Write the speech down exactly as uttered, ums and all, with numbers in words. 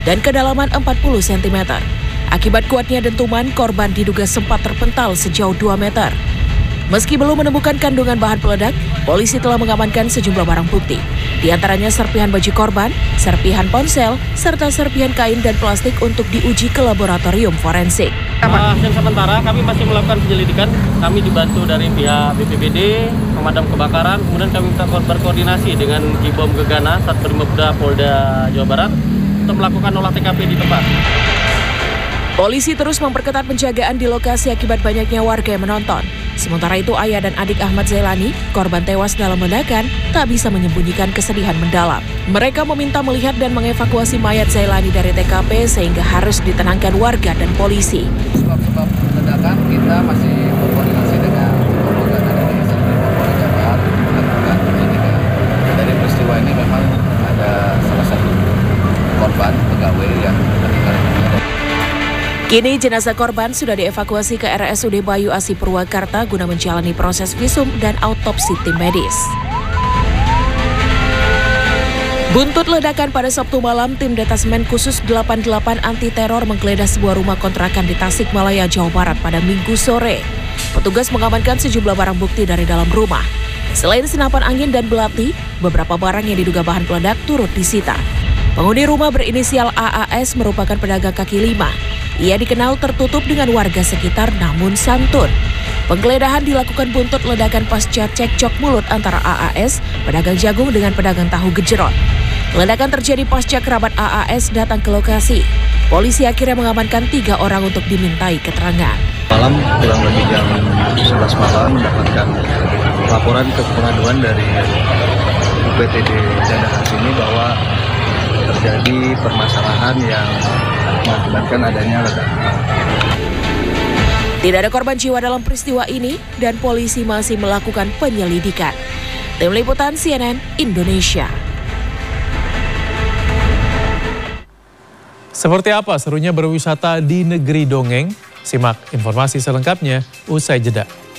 dan kedalaman empat puluh sentimeter. Akibat kuatnya dentuman, korban diduga sempat terpental sejauh dua meter. Meski belum menemukan kandungan bahan peledak, polisi telah mengamankan sejumlah barang bukti. Di antaranya serpihan baju korban, serpihan ponsel, serta serpihan kain dan plastik untuk diuji ke laboratorium forensik. Hasil sementara kami masih melakukan penyelidikan. Kami dibantu dari pihak B P B D, pemadam kebakaran, kemudian kami berkoordinasi dengan Ibom Gegana, Satbrimopda Polda Jawa Barat untuk melakukan olah T K P di tempat. Polisi terus memperketat penjagaan di lokasi akibat banyaknya warga yang menonton. Sementara itu, ayah dan adik Ahmad Zailani, korban tewas dalam ledakan, tak bisa menyembunyikan kesedihan mendalam. Mereka meminta melihat dan mengevakuasi mayat Zailani dari T K P sehingga harus ditenangkan warga dan polisi. Sebab-sebab ledakan kita masih berkoordinasi dengan Polda dari Satbrimopda Jawa Barat untuk melakukan penyelidikan. Dari peristiwa ini memang ada salah satu korban pegawai yang meninggal dunia. Kini jenazah korban sudah dievakuasi ke R S U D Bayu Asih Purwakarta guna menjalani proses visum dan autopsi tim medis. Buntut ledakan pada Sabtu malam, tim Detasmen Khusus delapan puluh delapan Anti Teror menggeledah sebuah rumah kontrakan di Tasikmalaya, Jawa Barat pada Minggu sore. Petugas mengamankan sejumlah barang bukti dari dalam rumah. Selain senapan angin dan belati, beberapa barang yang diduga bahan peledak turut disita. Penghuni rumah berinisial A A S merupakan pedagang kaki lima. Ia dikenal tertutup dengan warga sekitar namun santun. Penggeledahan dilakukan buntut ledakan pasca cekcok mulut antara A A S, pedagang jagung dengan pedagang tahu gejrot. Ledakan terjadi pasca kerabat A A S datang ke lokasi. Polisi akhirnya mengamankan tiga orang untuk dimintai keterangan. Malam kurang lebih jam sebelas malam mendapatkan laporan ke pengaduan dari U P T D Janda sini bahwa terjadi permasalahan yang mengakibatkan adanya ledakan. Tidak ada korban jiwa dalam peristiwa ini dan polisi masih melakukan penyelidikan. Tim Liputan C N N Indonesia. Seperti apa serunya berwisata di negeri dongeng? Simak informasi selengkapnya usai jeda.